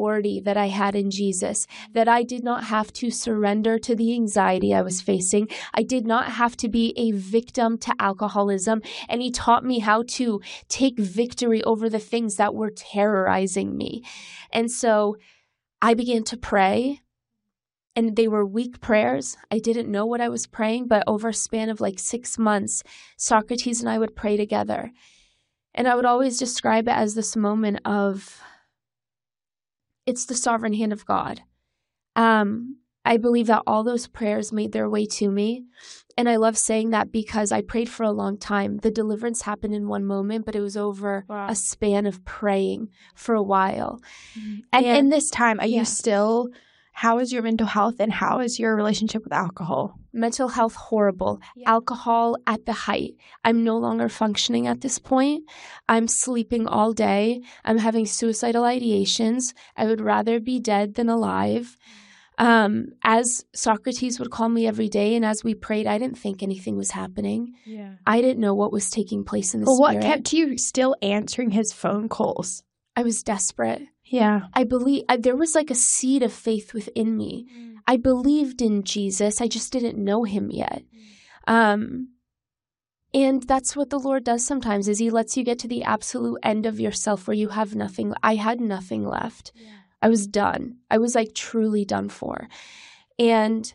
authority that I had in Jesus, that I did not have to surrender to the anxiety I was facing. I did not have to be a victim to alcoholism. And he taught me how to take victory over the things that were terrorizing me. And so I began to pray. And they were weak prayers. I didn't know what I was praying, but over a span of like 6 months, Socrates and I would pray together. And I would always describe it as this moment of, it's the sovereign hand of God. I believe that all those prayers made their way to me. And I love saying that because I prayed for a long time. The deliverance happened in one moment, but it was over a span of praying for a while. And in this time, are you still... How is your mental health and how is your relationship with alcohol? Mental health, horrible. Yeah. Alcohol at the height. I'm no longer functioning at this point. I'm sleeping all day. I'm having suicidal ideations. I would rather be dead than alive. As Socrates would call me every day, and as we prayed, I didn't think anything was happening. Yeah. I didn't know what was taking place in the spirit. But what kept you still answering his phone calls? I was desperate. Yeah. I believe there was like a seed of faith within me. I believed in Jesus. I just didn't know him yet. And that's what the Lord does sometimes, is he lets you get to the absolute end of yourself where you have nothing. I had nothing left. Yeah. I was done. I was like truly done for. And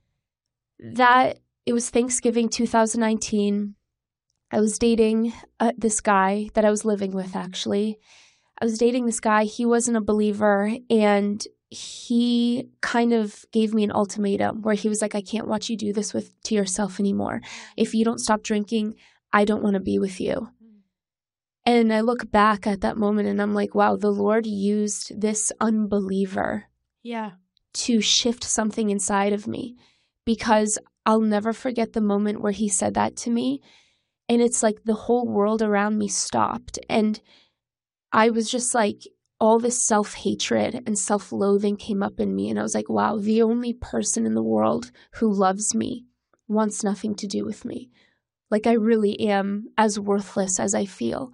it was Thanksgiving 2019. I was dating this guy that I was living with, actually. I was dating this guy. He wasn't a believer, and he kind of gave me an ultimatum where he was like, I can't watch you do this to yourself anymore. If you don't stop drinking, I don't want to be with you. And I look back at that moment and I'm like, wow, the Lord used this unbeliever to shift something inside of me, because I'll never forget the moment where he said that to me. And it's like the whole world around me stopped. And I was just like, all this self-hatred and self-loathing came up in me. And I was like, wow, the only person in the world who loves me wants nothing to do with me. Like, I really am as worthless as I feel.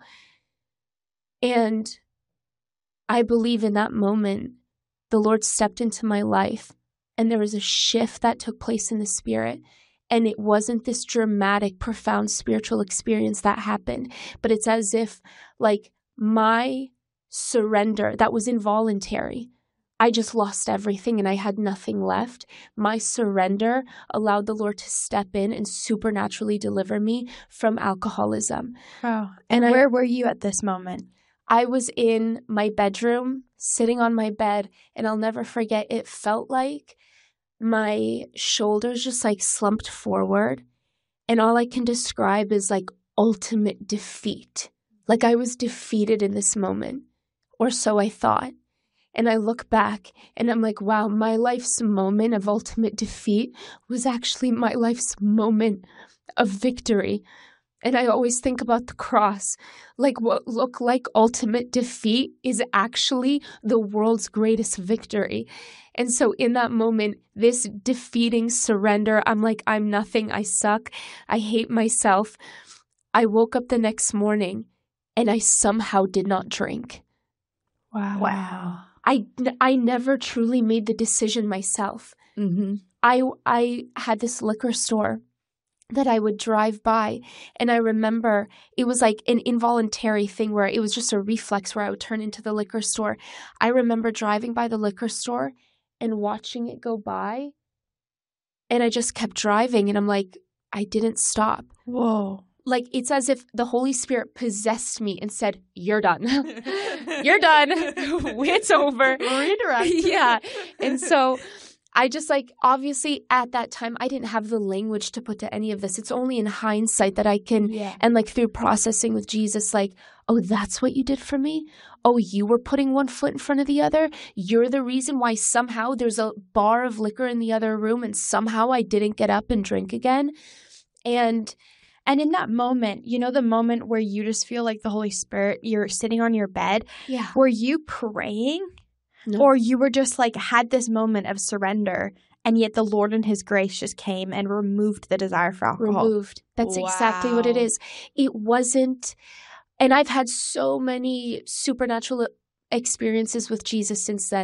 And I believe in that moment, the Lord stepped into my life and there was a shift that took place in the spirit. And it wasn't this dramatic, profound spiritual experience that happened, but it's as if like my surrender that was involuntary. I just lost everything and I had nothing left. My surrender allowed the Lord to step in and supernaturally deliver me from alcoholism. Wow. And where were you at this moment? I was in my bedroom, sitting on my bed, and I'll never forget, it felt like my shoulders just like slumped forward. And all I can describe is like ultimate defeat. Like I was defeated in this moment, or so I thought. And I look back and I'm like, wow, my life's moment of ultimate defeat was actually my life's moment of victory. And I always think about the cross. Like what looked like ultimate defeat is actually the world's greatest victory. And so in that moment, this defeating surrender, I'm like, I'm nothing. I suck. I hate myself. I woke up the next morning and I somehow did not drink. Wow. I never truly made the decision myself. Mm-hmm. I had this liquor store that I would drive by, and I remember it was like an involuntary thing where it was just a reflex where I would turn into the liquor store. I remember driving by the liquor store and watching it go by, and I just kept driving, and I'm like, I didn't stop. Whoa. Like, it's as if the Holy Spirit possessed me and said, you're done. You're done. It's over. Redirect. Yeah. And so I just like, obviously at that time, I didn't have the language to put to any of this. It's only in hindsight that I can, and like through processing with Jesus, like, oh, that's what you did for me? Oh, you were putting one foot in front of the other? You're the reason why somehow there's a bar of liquor in the other room and somehow I didn't get up and drink again. And in that moment, you know, the moment where you just feel like the Holy Spirit, you're sitting on your bed. Yeah. Were you praying? No. Or you were just like had this moment of surrender, and yet the Lord in his grace just came and removed the desire for alcohol? Removed. That's exactly what it is. It wasn't, and I've had so many supernatural experiences with Jesus since then